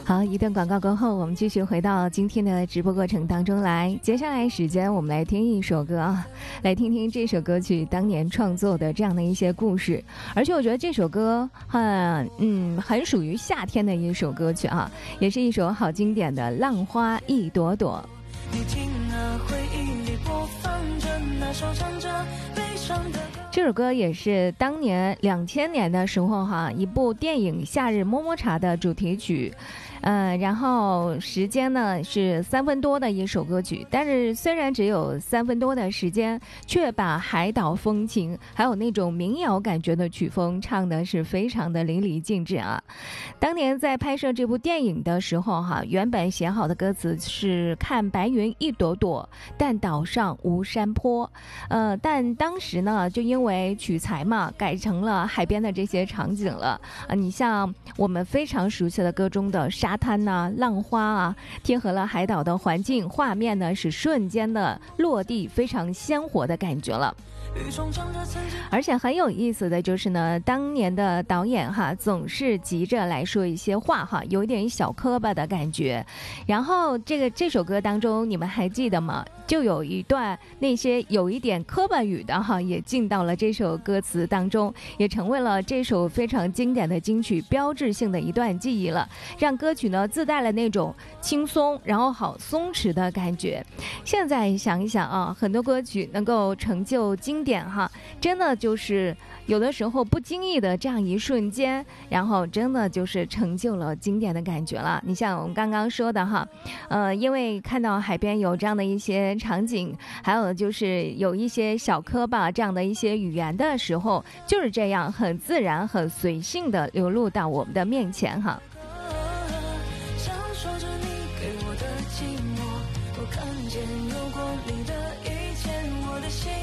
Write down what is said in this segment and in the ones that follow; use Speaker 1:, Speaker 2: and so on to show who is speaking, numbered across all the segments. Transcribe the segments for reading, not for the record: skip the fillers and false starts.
Speaker 1: 好，一段广告过后，我们继续回到今天的直播过程当中来。接下来时间，我们来听一首歌啊，来听听这首歌曲当年创作的这样的一些故事。而且我觉得这首歌很属于夏天的一首歌曲啊，也是一首好经典的《浪花一朵朵》。你听啊，回忆里播放着那首唱着悲伤的歌。这首歌也是当年2000年的时候一部电影《夏日么么茶》的主题曲。然后时间呢是3分多的一首歌曲，但是虽然只有3分多的时间，却把海岛风情还有那种民谣感觉的曲风唱的是非常的淋漓尽致啊。当年在拍摄这部电影的时候原本写好的歌词是看白云一朵朵，但岛上无山坡。但当时呢就因为取材嘛，改成了海边的这些场景了。你像我们非常熟悉的歌中的沙滩浪花贴合了海岛的环境画面呢，是瞬间的落地，非常鲜活的感觉了。而且很有意思的就是呢，当年的导演总是急着来说一些话有一点小磕巴的感觉。然后这首歌当中，你们还记得吗？就有一段那些有一点磕巴语的也进到了这首歌词当中，也成为了这首非常经典的金曲标志性的一段记忆了，让歌曲呢自带了那种轻松然后好松弛的感觉。现在想一想很多歌曲能够成就经典真的就是有的时候不经意的这样一瞬间，然后真的就是成就了经典的感觉了。你像我们刚刚说的因为看到海边有这样的一些场景，还有就是有一些小磕巴这样的一些语言的时候，就是这样很自然很随性的流露到我们的面前
Speaker 2: 享受着你给我的寂寞，我看见有过你的一切，我的心。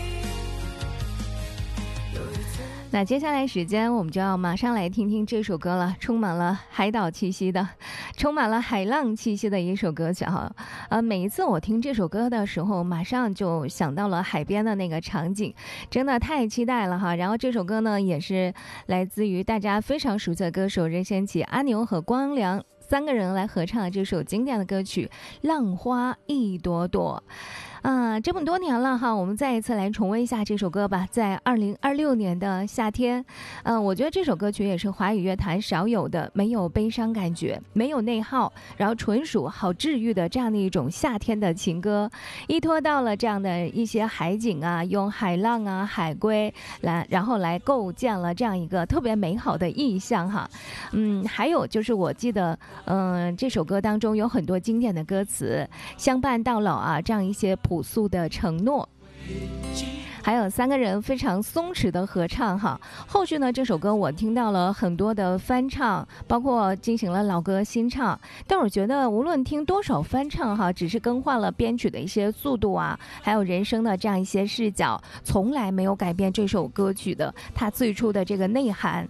Speaker 1: 那接下来时间我们就要马上来听听这首歌了，充满了海岛气息的，充满了海浪气息的一首歌曲每一次我听这首歌的时候，马上就想到了海边的那个场景，真的太期待了然后这首歌呢也是来自于大家非常熟悉的歌手任贤齐、阿牛和光良3个人来合唱的这首经典的歌曲《浪花一朵朵》。这么多年了我们再一次来重温一下这首歌吧。在2026年的夏天，我觉得这首歌曲也是华语乐坛少有的没有悲伤感觉，没有内耗，然后纯属好治愈的这样的一种夏天的情歌，依托到了这样的一些海景用海浪海龟然后来构建了这样一个特别美好的意象还有就是我记得这首歌当中有很多经典的歌词，相伴到老这样一些朴素的承诺，还有3个人非常松弛的合唱后续呢这首歌我听到了很多的翻唱，包括进行了老歌新唱，但我觉得无论听多少翻唱只是更换了编曲的一些速度还有人声的这样一些视角，从来没有改变这首歌曲的它最初的这个内涵。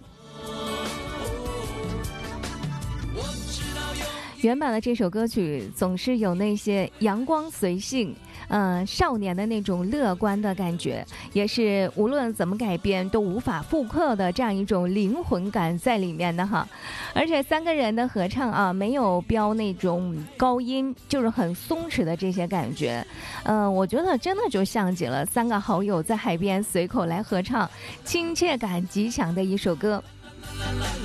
Speaker 1: 原版的这首歌曲总是有那些阳光随性少年的那种乐观的感觉，也是无论怎么改编都无法复刻的这样一种灵魂感在里面的而且3个人的合唱没有飙那种高音，就是很松弛的这些感觉我觉得真的就像极了3个好友在海边随口来合唱，亲切感极强的一首歌。